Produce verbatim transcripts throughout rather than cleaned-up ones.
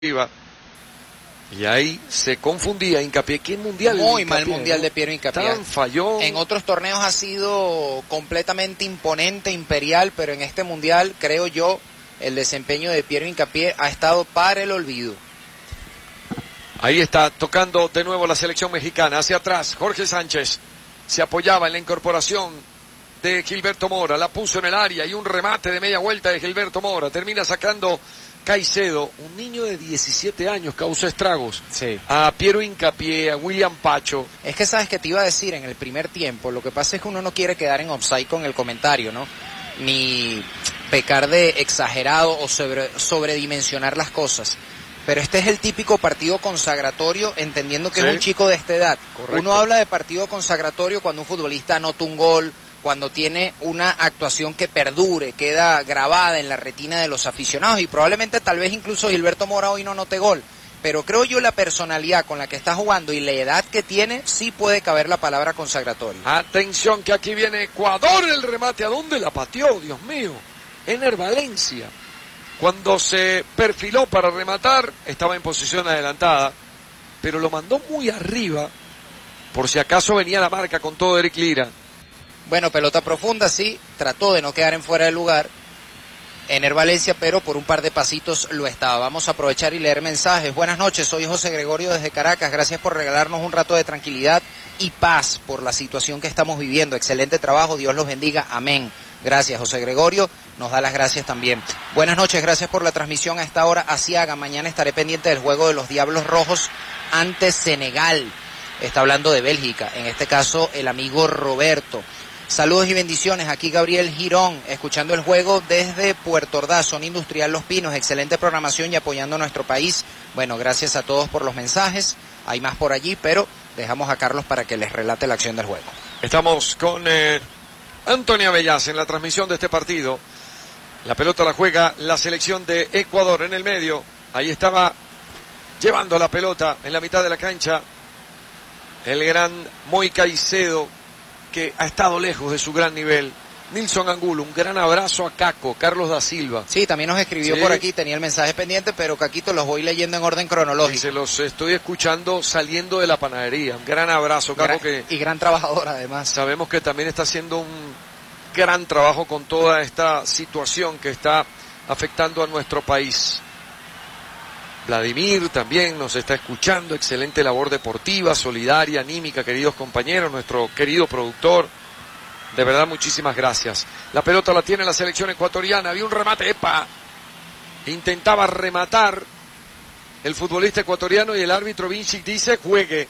Y ahí se confundía Hincapié. ¿Qué mundial? Muy Hincapié, mal mundial ¿no? de Piero Hincapié. Tan falló. En otros torneos ha sido completamente imponente, imperial, pero en este mundial, creo yo, el desempeño de Piero Hincapié ha estado para el olvido. Ahí está tocando de nuevo la selección mexicana. Hacia atrás, Jorge Sánchez se apoyaba en la incorporación de Gilberto Mora. La puso en el área y un remate de media vuelta de Gilberto Mora. Termina sacando Caicedo, un niño de diecisiete años, causó estragos. Sí. A Piero Hincapié, a William Pacho. Es que sabes que te iba a decir en el primer tiempo, lo que pasa es que uno no quiere quedar en offside con el comentario, ¿no? Ni pecar de exagerado o sobre, sobredimensionar las cosas. Pero este es el típico partido consagratorio, entendiendo que sí. Es un chico de esta edad. Correcto. Uno habla de partido consagratorio cuando un futbolista anota un gol, cuando tiene una actuación que perdure, queda grabada en la retina de los aficionados, y probablemente tal vez incluso Gilberto Mora hoy no note gol, pero creo yo la personalidad con la que está jugando y la edad que tiene, sí puede caber la palabra consagratorio. Atención que aquí viene Ecuador, el remate, ¿a dónde la pateó? Dios mío, Ener Valencia. Cuando se perfiló para rematar, estaba en posición adelantada, pero lo mandó muy arriba, por si acaso venía la marca con todo Eric Lira. Bueno, pelota profunda, sí, trató de no quedar en fuera de lugar Ener Valencia, pero por un par de pasitos lo estaba. Vamos a aprovechar y leer mensajes. Buenas noches, soy José Gregorio desde Caracas, gracias por regalarnos un rato de tranquilidad y paz por la situación que estamos viviendo. Excelente trabajo, Dios los bendiga, amén. Gracias, José Gregorio, nos da las gracias también. Buenas noches, gracias por la transmisión a esta hora. Asiaga, mañana estaré pendiente del juego de los Diablos Rojos ante Senegal. Está hablando de Bélgica, en este caso el amigo Roberto. Saludos y bendiciones, aquí Gabriel Girón, escuchando el juego desde Puerto Ordaz, Zona Industrial Los Pinos, excelente programación y apoyando a nuestro país. Bueno, gracias a todos por los mensajes, hay más por allí, pero dejamos a Carlos para que les relate la acción del juego. Estamos con eh, Antonio Bellaz en la transmisión de este partido. La pelota la juega la selección de Ecuador en el medio, ahí estaba llevando la pelota en la mitad de la cancha el gran Moy Caicedo, que ha estado lejos de su gran nivel. Nilson Angulo, un gran abrazo a Caco, Carlos da Silva. Sí, también nos escribió sí. por aquí, tenía el mensaje pendiente, pero Caquito los voy leyendo en orden cronológico. Y se los estoy escuchando saliendo de la panadería. Un gran abrazo, Caco. Gran, que y gran trabajador además. Sabemos que también está haciendo un gran trabajo con toda esta situación que está afectando a nuestro país. Vladimir también nos está escuchando, excelente labor deportiva, solidaria, anímica, queridos compañeros, nuestro querido productor, de verdad muchísimas gracias. La pelota la tiene la selección ecuatoriana, había un remate, epa, intentaba rematar el futbolista ecuatoriano y el árbitro Vinci dice juegue.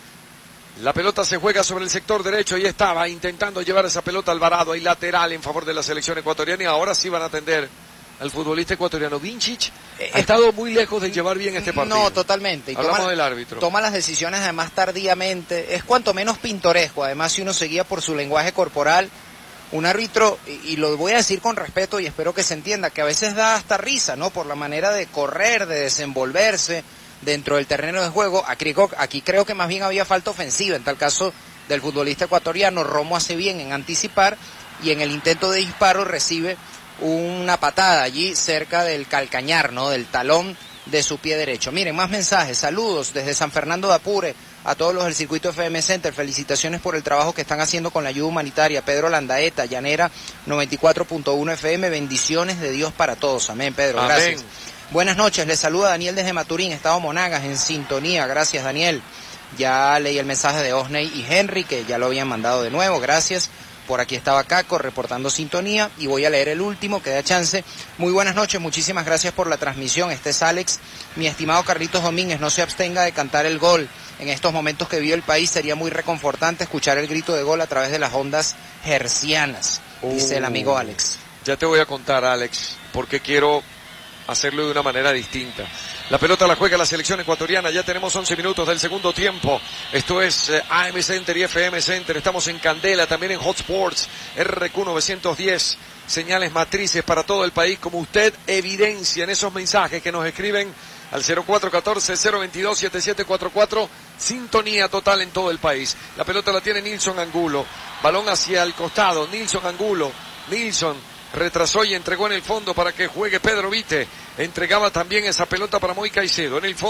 La pelota se juega sobre el sector derecho y estaba intentando llevar esa pelota al varado, hay lateral en favor de la selección ecuatoriana y ahora sí van a atender al futbolista ecuatoriano. Vincic ha estado muy lejos de llevar bien este partido. No, totalmente. Y Hablamos toma, del árbitro. Toma las decisiones además tardíamente. Es cuanto menos pintoresco. Además, si uno seguía por su lenguaje corporal, un árbitro, y, y lo voy a decir con respeto y espero que se entienda, que a veces da hasta risa, ¿no? Por la manera de correr, de desenvolverse dentro del terreno de juego. Aquí, aquí creo que más bien había falta ofensiva. En tal caso, del futbolista ecuatoriano, Romo hace bien en anticipar y en el intento de disparo recibe una patada allí cerca del calcañar, ¿no? Del talón de su pie derecho. Miren, más mensajes. Saludos desde San Fernando de Apure a todos los del circuito F M Center. Felicitaciones por el trabajo que están haciendo con la ayuda humanitaria. Pedro Landaeta, Llanera noventa y cuatro punto uno F M. Bendiciones de Dios para todos. Amén, Pedro. Amén. Gracias. Buenas noches. Les saluda Daniel desde Maturín, Estado Monagas, en sintonía. Gracias, Daniel. Ya leí el mensaje de Osney y Henry, que ya lo habían mandado de nuevo. Gracias. Por aquí estaba Caco reportando sintonía y voy a leer el último que da chance. Muy buenas noches, muchísimas gracias por la transmisión. Este es Alex. Mi estimado Carlitos Domínguez, no se abstenga de cantar el gol. En estos momentos que vive el país sería muy reconfortante escuchar el grito de gol a través de las ondas hercianas, uh, dice el amigo Alex. Ya te voy a contar, Alex, porque quiero hacerlo de una manera distinta. La pelota la juega la selección ecuatoriana, ya tenemos once minutos del segundo tiempo. Esto es eh, A M Center y F M Center, estamos en Candela, también en Hot Sports, R Q novecientos diez, señales matrices para todo el país, como usted evidencia en esos mensajes que nos escriben al cero cuatro uno cuatro, cero veintidós, siete siete cuatro cuatro, sintonía total en todo el país. La pelota la tiene Nilson Angulo, balón hacia el costado, Nilson Angulo, Nilson retrasó y entregó en el fondo para que juegue Pedro Vite. entregaba también esa pelota para Moy Caicedo. En el fondo